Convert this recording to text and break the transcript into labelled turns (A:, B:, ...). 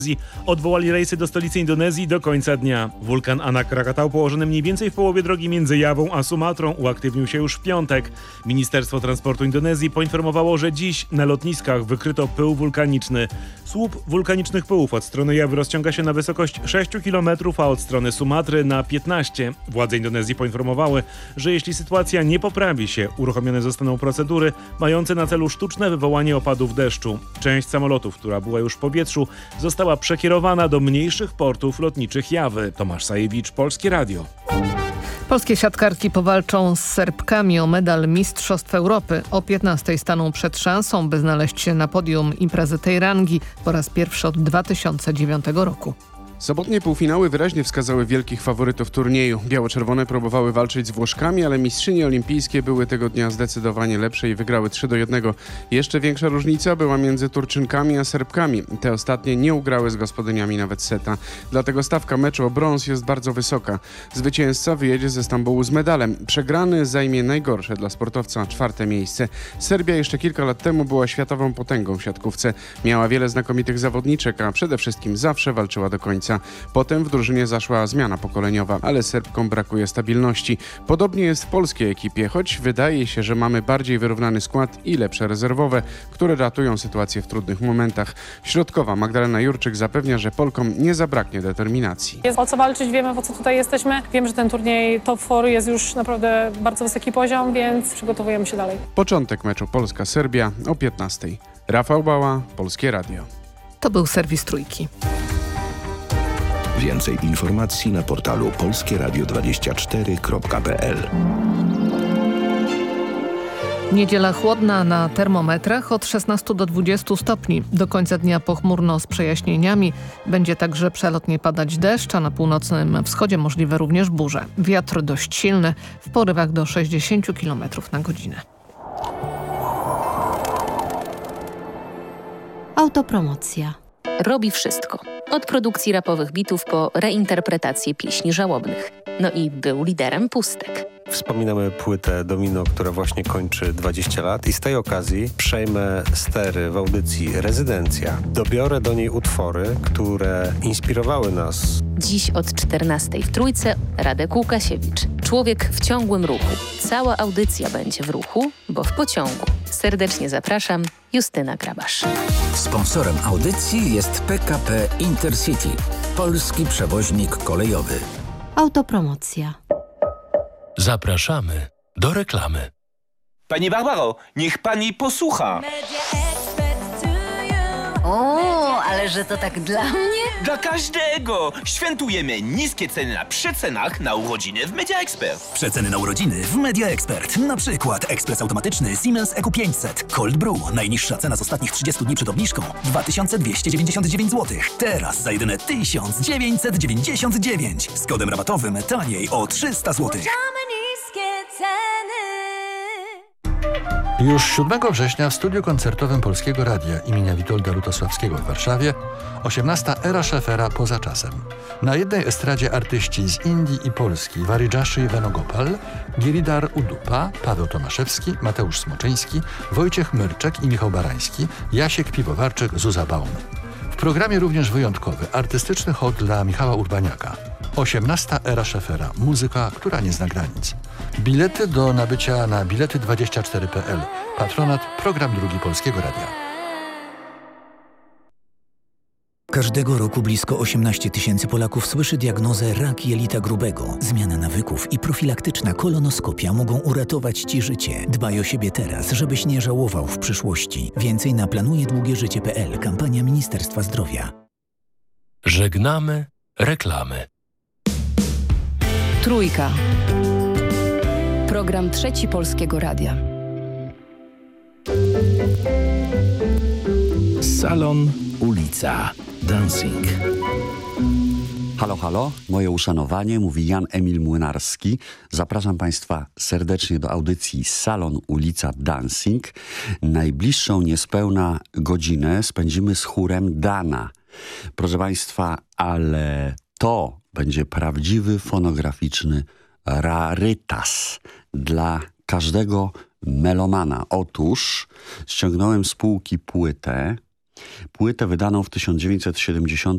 A: odwołali rejsy do stolicy Indonezji do końca dnia. Wulkan Anak Krakatau, położony mniej więcej w połowie drogi między Jawą a Sumatrą, uaktywnił się już w piątek. Ministerstwo Transportu Indonezji poinformowało, że dziś na lotniskach wykryto pył wulkaniczny. Słup wulkanicznych pyłów od strony Jawy rozciąga się na wysokość 6 km, a od strony Sumatry na 15. Władze Indonezji poinformowały, że jeśli sytuacja nie poprawi się, uruchomione zostaną procedury mające na celu sztuczne wywołanie opadów deszczu. Część samolotów, która była już w powietrzu, została przekierowana do mniejszych portów lotniczych Jawy. Tomasz Sajewicz, Polskie Radio.
B: Polskie siatkarki powalczą z Serbkami o medal Mistrzostw Europy. O 15 staną przed szansą, by znaleźć się na podium imprezy tej rangi po raz pierwszy od 2009 roku.
C: Sobotnie półfinały wyraźnie wskazały wielkich faworytów turnieju. Biało-czerwone próbowały walczyć z Włoszkami, ale mistrzynie olimpijskie były tego dnia zdecydowanie lepsze i wygrały 3-1. Jeszcze większa różnica była między Turczynkami a Serbkami. Te ostatnie nie ugrały z gospodyniami nawet seta. Dlatego stawka meczu o brąz jest bardzo wysoka. Zwycięzca wyjedzie ze Stambułu z medalem. Przegrany zajmie najgorsze dla sportowca 4. miejsce. Serbia jeszcze kilka lat temu była światową potęgą w siatkówce. Miała wiele znakomitych zawodniczek, a przede wszystkim zawsze walczyła do końca. Potem w drużynie zaszła zmiana pokoleniowa, ale Serbkom brakuje stabilności. Podobnie jest w polskiej ekipie, choć wydaje się, że mamy bardziej wyrównany skład i lepsze rezerwowe, które ratują sytuację w trudnych momentach. Środkowa Magdalena Jurczyk zapewnia, że Polkom nie zabraknie determinacji.
D: Jest o co walczyć, wiemy po co tutaj jesteśmy. Wiem, że ten turniej Top 4 jest już naprawdę bardzo wysoki poziom, więc przygotowujemy się dalej.
C: Początek meczu Polska-Serbia o 15. Rafał Bała, Polskie Radio.
B: To był serwis Trójki.
E: Więcej informacji na portalu polskieradio24.pl.
B: Niedziela chłodna na termometrach od 16 do 20 stopni. Do końca dnia pochmurno z przejaśnieniami. Będzie także przelotnie padać deszcz, a na północnym wschodzie możliwe również burze. Wiatr dość silny, w porywach do 60 km na godzinę.
F: Autopromocja.
G: Robi wszystko. Od produkcji rapowych bitów po reinterpretację pieśni żałobnych. No i był liderem Pustek.
H: Wspominamy płytę Domino, która właśnie kończy 20 lat i z tej okazji przejmę stery w audycji Rezydencja. Dobiorę do niej utwory, które inspirowały nas.
G: Dziś od 14 w Trójce Radek Łukasiewicz. Człowiek w ciągłym ruchu. Cała audycja będzie w ruchu, bo w pociągu. Serdecznie zapraszam, Justyna Grabasz.
I: Sponsorem audycji jest PKP Intercity, polski przewoźnik kolejowy.
F: Autopromocja.
J: Zapraszamy do reklamy.
K: Pani Barbaro, niech pani posłucha.
L: O, ale że to tak dla mnie?
K: Dla każdego! Świętujemy niskie ceny na przecenach na urodziny w Media Expert.
M: Przeceny na urodziny w Media Expert. Na przykład ekspres automatyczny Siemens EQ500 Cold Brew. Najniższa cena z ostatnich 30 dni przed obniżką 2299 zł. Teraz za jedyne 1999. Z kodem rabatowym taniej o 300 zł.
N: Już 7 września w studiu koncertowym Polskiego Radia imienia Witolda Lutosławskiego w Warszawie 18. Era Szefera poza czasem. Na jednej estradzie artyści z Indii i Polski Waridżaszy Venugopal, Giridhar Udupa, Paweł Tomaszewski, Mateusz Smoczyński, Wojciech Myrczek i Michał Barański, Jasiek Piwowarczyk, Zuza Baum. W programie również wyjątkowy, artystyczny hołd dla Michała Urbaniaka. 18. Era Szefera. Muzyka, która nie zna granic. Bilety do nabycia na bilety24.pl. Patronat Program Drugi Polskiego Radia.
I: Każdego roku blisko 18 000 Polaków słyszy diagnozę rak jelita grubego. Zmiana nawyków i profilaktyczna kolonoskopia mogą uratować Ci życie. Dbaj o siebie teraz, żebyś nie żałował w przyszłości. Więcej na planujedługieżycie.pl. Kampania Ministerstwa Zdrowia.
J: Żegnamy reklamy.
F: Trójka. Program Trzeci Polskiego Radia.
I: Salon, ulica, dancing.
O: Halo, halo, moje uszanowanie, mówi Jan Emil Młynarski. Zapraszam Państwa serdecznie do audycji Salon, ulica, dancing. Najbliższą niespełna godzinę spędzimy z chórem Dana. Proszę Państwa, ale to będzie prawdziwy fonograficzny rarytas dla każdego melomana. Otóż ściągnąłem z półki płytę wydaną w 1970